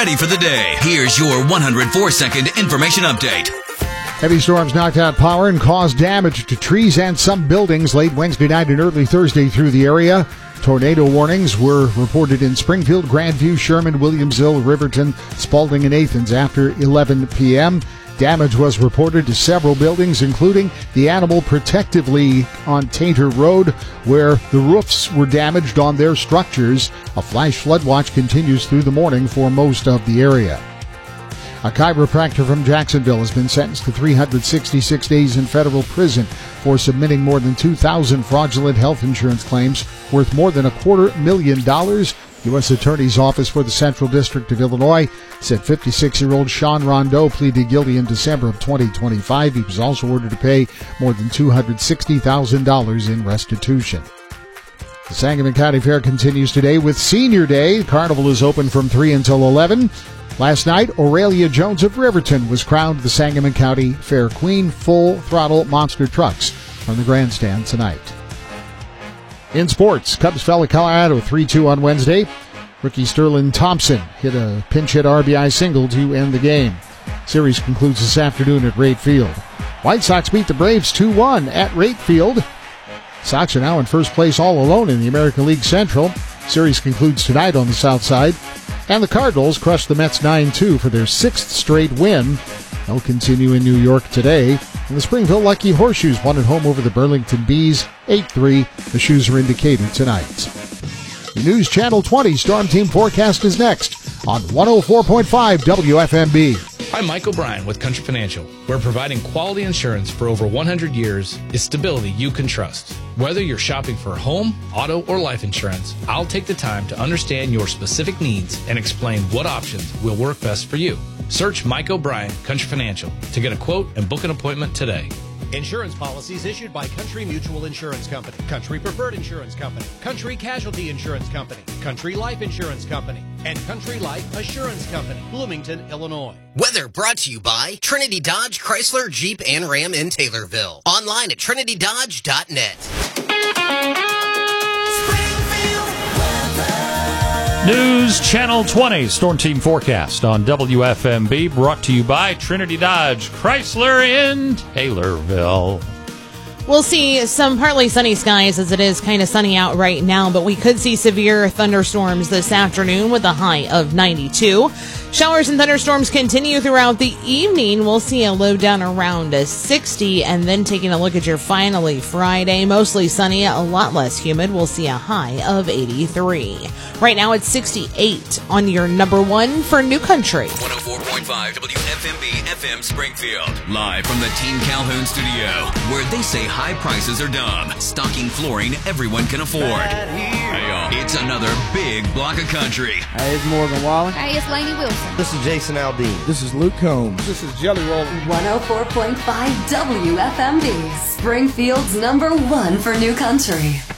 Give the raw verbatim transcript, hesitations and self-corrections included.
Ready for the day. Here's your one hundred four second information update. Heavy storms knocked out power and caused damage to trees and some buildings late Wednesday night and early Thursday through the area. Tornado warnings were reported in Springfield, Grandview, Sherman, Williamsville, Riverton, Spalding, and Athens after eleven p.m. Damage was reported to several buildings, including the Animal Protective League on Tainter Road, where the roofs were damaged on their structures. A flash flood watch continues through the morning for most of the area. A chiropractor from Jacksonville has been sentenced to three hundred sixty-six days in federal prison for submitting more than two thousand fraudulent health insurance claims worth more than a quarter million dollars. U S Attorney's Office for the Central District of Illinois said fifty-six-year-old Sean Rondeau pleaded guilty in December of twenty twenty-five. He was also ordered to pay more than two hundred sixty thousand dollars in restitution. The Sangamon County Fair continues today with Senior Day. The carnival is open from three until eleven. Last night, Aurelia Jones of Riverton was crowned the Sangamon County Fair Queen. Full throttle monster trucks from the grandstand tonight. In sports, Cubs fell at Colorado three two on Wednesday. Rookie Sterling Thompson hit a pinch hit R B I single to end the game. Series concludes this afternoon at Rate Field. White Sox beat the Braves two one at Rate Field. Sox are now in first place all alone in the American League Central. Series concludes tonight on the south side. And the Cardinals crushed the Mets nine two for their sixth straight win. They'll continue in New York today. And the Springville Lucky Horseshoes won at home over the Burlington Bees eight three. The Shoes are in Decatur tonight. The News Channel twenty Storm Team Forecast is next on one oh four point five W F M B. I'm Mike O'Brien with Country Financial, where providing quality insurance for over one hundred years is stability you can trust. Whether you're shopping for home, auto, or life insurance, I'll take the time to understand your specific needs and explain what options will work best for you. Search Mike O'Brien Country Financial to get a quote and book an appointment today. Insurance policies issued by Country Mutual Insurance Company, Country Preferred Insurance Company, Country Casualty Insurance Company, Country Life Insurance Company, and Country Life Assurance Company, Bloomington, Illinois. Weather brought to you by Trinity Dodge, Chrysler, Jeep, and Ram in Taylorville. Online at trinity dodge dot net. News Channel twenty Storm Team Forecast on W F M B, brought to you by Trinity Dodge, Chrysler in Taylorville. We'll see some partly sunny skies as it is kind of sunny out right now, but we could see severe thunderstorms this afternoon with a high of ninety-two. Showers and thunderstorms continue throughout the evening. We'll see a low down around sixty, and then taking a look at your finally Friday, mostly sunny, a lot less humid. We'll see a high of eighty-three. Right now it's sixty-eight on your number one for New Country. one oh four point five W F M B F M Springfield. Live from the Team Calhoun studio, where they say high prices are dumb. Stocking flooring everyone can afford. Hey, y'all, it's another big block of country. Hey, it's Morgan Wallen. Hey, it's Lainey Wilson. This is Jason Aldean. This is Luke Combs. This is Jelly Roll. one oh four point five W F M B, Springfield's number one for New Country.